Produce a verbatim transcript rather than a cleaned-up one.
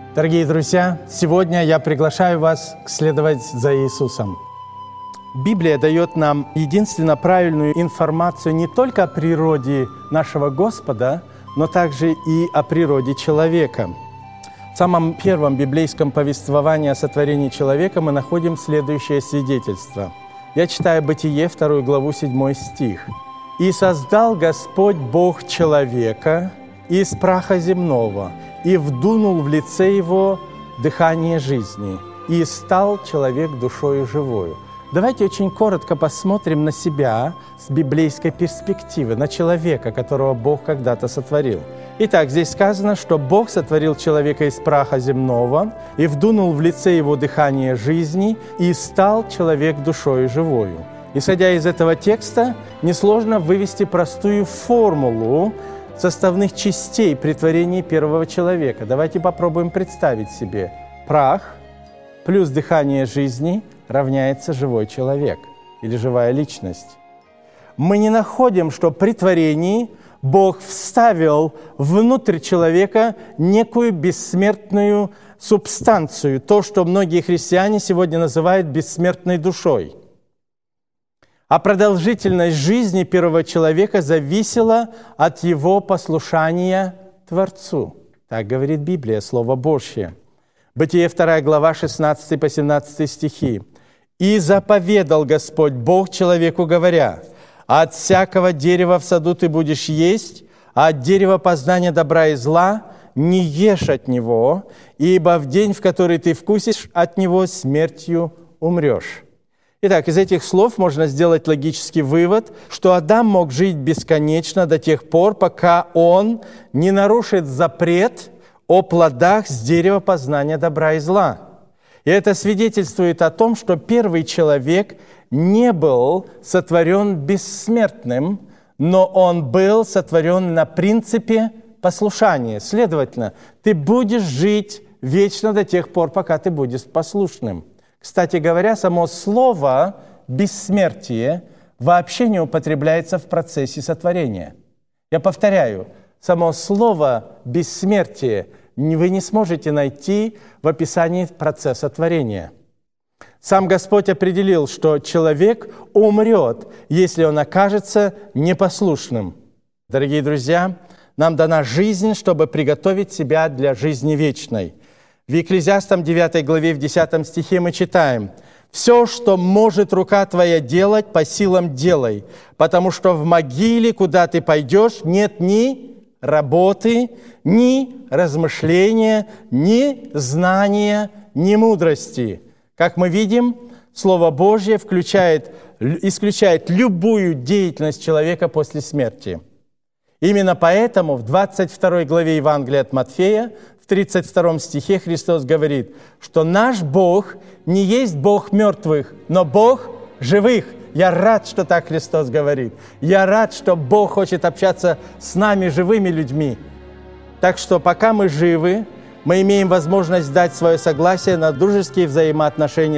Дорогие друзья, сегодня я приглашаю вас следовать за Иисусом. Библия дает нам единственно правильную информацию не только о природе нашего Господа, но также и о природе человека. В самом первом библейском повествовании о сотворении человека мы находим следующее свидетельство. Я читаю Бытие, вторую главу, седьмой стих. «И создал Господь Бог человека из праха земного, и вдунул в лице его дыхание жизни, и стал человек душою живою». Давайте очень коротко посмотрим на себя с библейской перспективы, на человека, которого Бог когда-то сотворил. Итак, здесь сказано, что Бог сотворил человека из праха земного и вдунул в лице его дыхание жизни, и стал человек душою живою. Исходя из этого текста, несложно вывести простую формулу составных частей при творении первого человека. Давайте попробуем представить себе. Прах плюс дыхание жизни равняется живой человек или живая личность. Мы не находим, что при творении Бог вставил внутрь человека некую бессмертную субстанцию, то, что многие христиане сегодня называют бессмертной душой. А продолжительность жизни первого человека зависела от его послушания Творцу. Так говорит Библия, Слово Божье. Бытие вторая глава, шестнадцатый по семнадцатый стихи. «И заповедал Господь Бог человеку, говоря: от всякого дерева в саду ты будешь есть, а от дерева познания добра и зла не ешь от него, ибо в день, в который ты вкусишь от него, смертью умрешь». Итак, из этих слов можно сделать логический вывод, что Адам мог жить бесконечно до тех пор, пока он не нарушит запрет о плодах с дерева познания добра и зла. И это свидетельствует о том, что первый человек не был сотворен бессмертным, но он был сотворен на принципе послушания. Следовательно, ты будешь жить вечно до тех пор, пока ты будешь послушным. Кстати говоря, само слово «бессмертие» вообще не употребляется в процессе сотворения. Я повторяю, само слово «бессмертие» вы не сможете найти в описании процесса творения. Сам Господь определил, что человек умрет, если он окажется непослушным. Дорогие друзья, нам дана жизнь, чтобы приготовить себя для жизни вечной. В Екклезиастам девятой главе, в десятом стихе мы читаем: «Все, что может рука твоя делать, по силам делай, потому что в могиле, куда ты пойдешь, нет ни работы, ни размышления, ни знания, ни мудрости». Как мы видим, Слово Божье включает, исключает любую деятельность человека после смерти. Именно поэтому в двадцать второй главе Евангелия от Матфея, в тридцать втором стихе Христос говорит, что наш Бог не есть Бог мертвых, но Бог живых. Я рад, что так Христос говорит. Я рад, что Бог хочет общаться с нами, живыми людьми. Так что пока мы живы, мы имеем возможность дать свое согласие на дружеские взаимоотношения